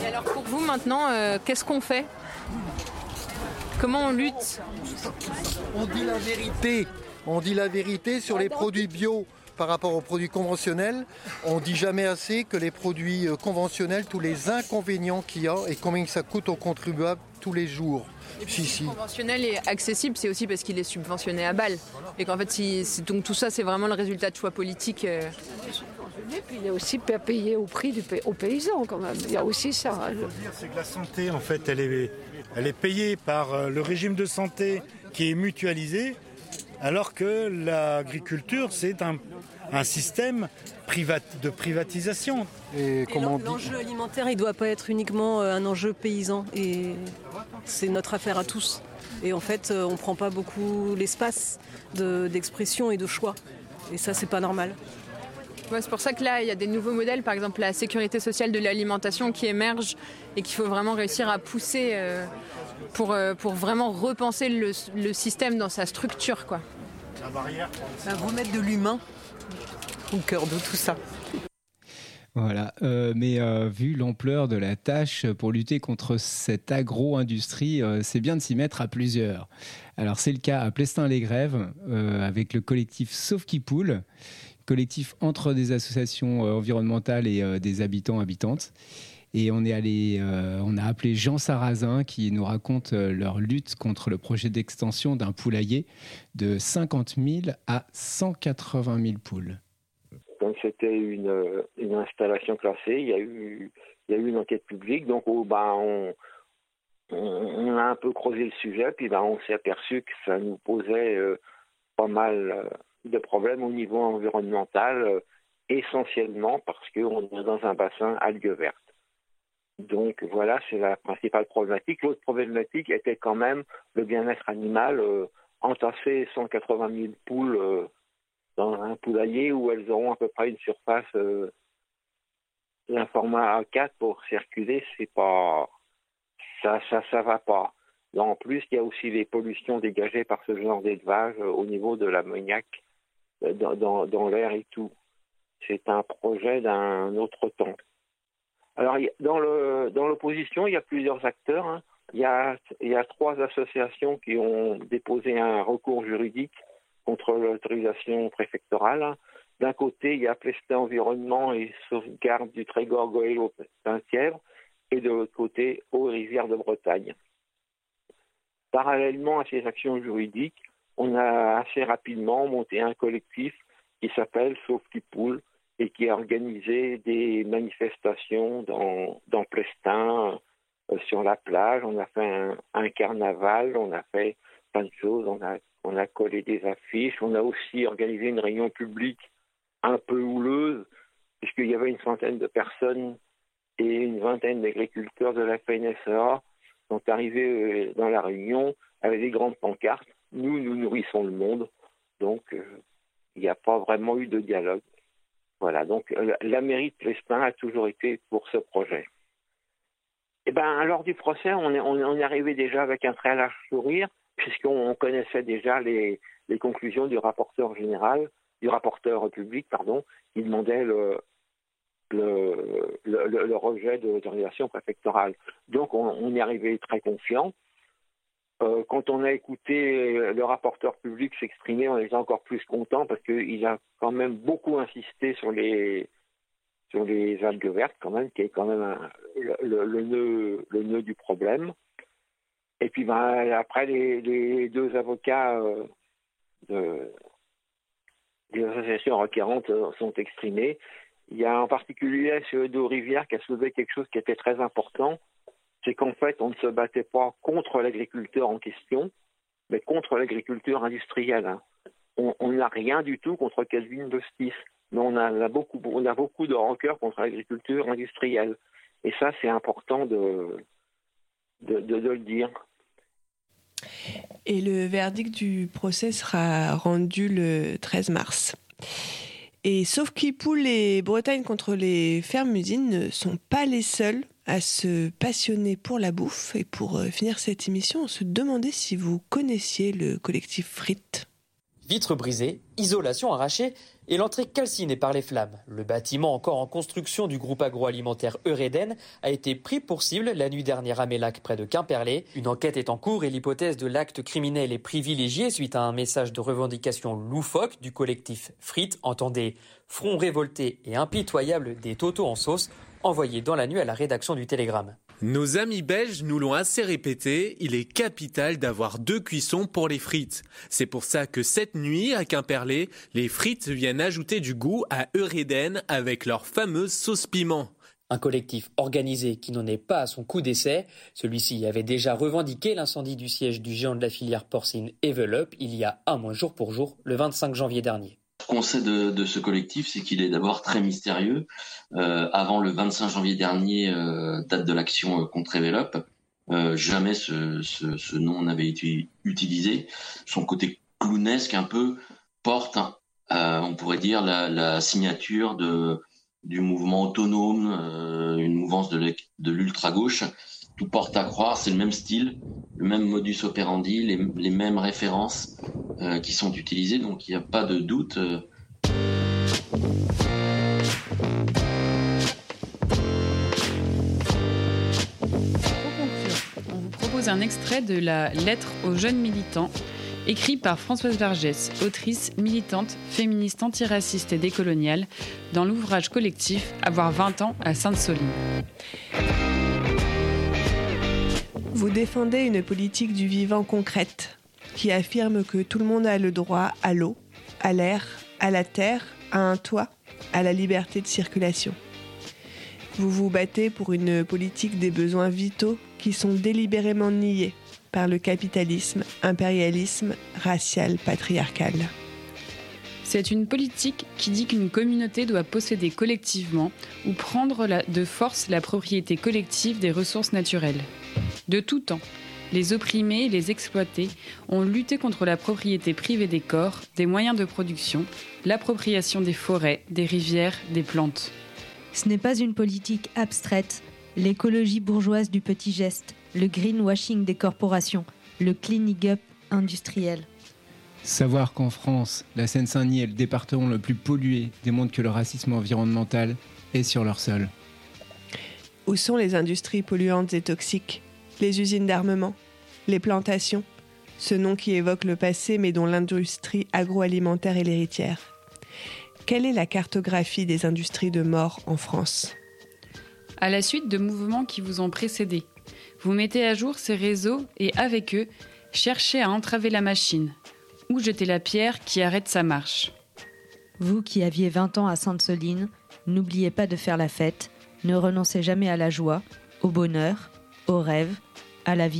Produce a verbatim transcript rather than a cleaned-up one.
Alors pour vous maintenant, euh, qu'est-ce qu'on fait ? Comment on lutte ? On dit la vérité. On dit la vérité sur les produits bio par rapport aux produits conventionnels. On dit jamais assez que les produits conventionnels, tous les inconvénients qu'il y a et combien ça coûte aux contribuables tous les jours. Et puis, si, si si. le conventionnel est accessible, c'est aussi parce qu'il est subventionné à balle. Et qu'en fait, si, c'est, donc tout ça, c'est vraiment le résultat de choix politiques. Euh... Et puis il est aussi payé au prix du aux paysans quand même. Il y a aussi ça. Ce qu'il faut dire, c'est que la santé, en fait, elle est, elle est payée par le régime de santé qui est mutualisé, alors que l'agriculture, c'est un, un système privat, de privatisation. Et, et comment l'enjeu alimentaire, il ne doit pas être uniquement un enjeu paysan. Et c'est notre affaire à tous. Et en fait, on ne prend pas beaucoup l'espace de, d'expression et de choix. Et ça, c'est pas normal. Ouais, c'est pour ça que là, il y a des nouveaux modèles, par exemple la sécurité sociale de l'alimentation qui émerge et qu'il faut vraiment réussir à pousser euh, pour, euh, pour vraiment repenser le, le système dans sa structure, quoi. La barrière. Ben, remettre de l'humain au cœur de tout ça. Voilà, euh, mais euh, vu l'ampleur de la tâche pour lutter contre cette agro-industrie, euh, c'est bien de s'y mettre à plusieurs. Alors c'est le cas à Plestin-les-Grèves euh, avec le collectif Sauve qui Poule, collectif entre des associations euh, environnementales et euh, des habitants habitantes. Et on est allé, euh, on a appelé Jean Sarrazin qui nous raconte euh, leur lutte contre le projet d'extension d'un poulailler de cinquante mille à cent quatre-vingt mille poules. Donc c'était une, une installation classée, il y a eu, il y a eu une enquête publique, donc oh, bah, on, on, on a un peu creusé le sujet, puis bah, on s'est aperçu que ça nous posait euh, pas mal euh, de problèmes au niveau environnemental, euh, essentiellement parce qu'on est dans un bassin algues vertes. Donc voilà, c'est la principale problématique. L'autre problématique était quand même le bien-être animal, euh, entasser cent quatre-vingt mille poules euh, dans un poulailler où elles auront à peu près une surface euh, d'un format A quatre pour circuler, c'est pas ça, ça, ça va pas. Et en plus, il y a aussi les pollutions dégagées par ce genre d'élevage euh, au niveau de l'ammoniac euh, dans, dans, dans l'air et tout. C'est un projet d'un autre temps. Alors, dans, le, dans l'opposition, il y a plusieurs acteurs. Hein. Il y a, il y a trois associations qui ont déposé un recours juridique contre l'autorisation préfectorale. D'un côté, il y a Plestin Environnement et Sauvegarde du Trégor Goëlo Saint-Sièvre, et de l'autre côté, Eaux-et-Rivières de Bretagne. Parallèlement à ces actions juridiques, on a assez rapidement monté un collectif qui s'appelle Sauve qui Poule et qui a organisé des manifestations dans, dans Plestin, euh, sur la plage. On a fait un, un carnaval, on a fait plein de choses, on a On a collé des affiches. On a aussi organisé une réunion publique un peu houleuse, puisqu'il y avait une centaine de personnes et une vingtaine d'agriculteurs de la F N S E A qui sont arrivés dans la réunion avec des grandes pancartes. Nous, nous nourrissons le monde. Donc, euh, il n'y a pas vraiment eu de dialogue. Voilà. Donc, la, la mairie de Plestin a toujours été pour ce projet. Et ben, lors du procès, on est, on est arrivé déjà avec un très large sourire, puisqu'on connaissait déjà les, les conclusions du rapporteur général, du rapporteur public, pardon, qui demandait le, le, le, le rejet de l'autorisation préfectorale. Donc on, on est arrivé très confiant. Euh, quand on a écouté le rapporteur public s'exprimer, on était encore plus content parce qu'il a quand même beaucoup insisté sur les, sur les algues vertes, quand même, qui est quand même un, le, le, nœud, le nœud du problème. Et puis ben, après, les, les deux avocats euh, de, des associations requérantes euh, sont exprimés. Il y a en particulier M. Eaux-et-Rivières qui a soulevé quelque chose qui était très important, c'est qu'en fait, on ne se battait pas contre l'agriculteur en question, mais contre l'agriculture industrielle. Hein. On n'a rien du tout contre Calvin Bostis, mais on a, on a, beaucoup, on a beaucoup de rancœur contre l'agriculture industrielle. Et ça, c'est important de, de, de, de le dire. Et le verdict du procès sera rendu le treize mars. Et Sauve qui Poule et Bretagne contre les fermes-usines ne sont pas les seuls à se passionner pour la bouffe. Et pour finir cette émission, on se demandait si vous connaissiez le collectif Frites. Vitres brisées, isolation arrachée et l'entrée calcinée par les flammes. Le bâtiment encore en construction du groupe agroalimentaire Eureden a été pris pour cible la nuit dernière à Mélac, près de Quimperlé. Une enquête est en cours et l'hypothèse de l'acte criminel est privilégiée suite à un message de revendication loufoque du collectif Frites, entendez front révolté et impitoyable des Totos en sauce, envoyé dans la nuit à la rédaction du Télégramme. Nos amis belges nous l'ont assez répété, il est capital d'avoir deux cuissons pour les frites. C'est pour ça que cette nuit, à Quimperlé, les frites viennent ajouter du goût à Eureden avec leur fameuse sauce piment. Un collectif organisé qui n'en est pas à son coup d'essai. Celui-ci avait déjà revendiqué l'incendie du siège du géant de la filière porcine Evelop il y a un mois jour pour jour, le vingt-cinq janvier dernier. Ce qu'on sait de, de ce collectif, c'est qu'il est d'abord très mystérieux. Euh, avant le vingt-cinq janvier dernier, euh, date de l'action contre Evelop, euh, jamais ce, ce, ce nom n'avait été utilisé. Son côté clownesque un peu porte, euh, on pourrait dire, la, la signature de, du mouvement autonome, euh, une mouvance de, de l'ultra-gauche. Tout porte à croire, c'est le même style, le même modus operandi, les, les mêmes références euh, qui sont utilisées, donc il n'y a pas de doute. Euh... Pour conclure, on vous propose un extrait de la lettre aux jeunes militants, écrit par Françoise Vergès, autrice, militante, féministe antiraciste et décoloniale, dans l'ouvrage collectif « Avoir vingt ans à Sainte-Soline ». Vous défendez une politique du vivant concrète qui affirme que tout le monde a le droit à l'eau, à l'air, à la terre, à un toit, à la liberté de circulation. Vous vous battez pour une politique des besoins vitaux qui sont délibérément niés par le capitalisme, impérialisme, racial, patriarcal. C'est une politique qui dit qu'une communauté doit posséder collectivement ou prendre la, de force la propriété collective des ressources naturelles. De tout temps, les opprimés et les exploités ont lutté contre la propriété privée des corps, des moyens de production, l'appropriation des forêts, des rivières, des plantes. Ce n'est pas une politique abstraite, l'écologie bourgeoise du petit geste, le greenwashing des corporations, le cleaning up industriel. Savoir qu'en France, la Seine-Saint-Denis est le département le plus pollué démontre que le racisme environnemental est sur leur sol. Où sont les industries polluantes et toxiques ? Les usines d'armement, les plantations, ce nom qui évoque le passé mais dont l'industrie agroalimentaire est l'héritière. Quelle est la cartographie des industries de mort en France ? À la suite de mouvements qui vous ont précédé, vous mettez à jour ces réseaux et avec eux, cherchez à entraver la machine ou jeter la pierre qui arrête sa marche. Vous qui aviez vingt ans à Sainte-Soline, n'oubliez pas de faire la fête, ne renoncez jamais à la joie, au bonheur, aux rêves, à la vie.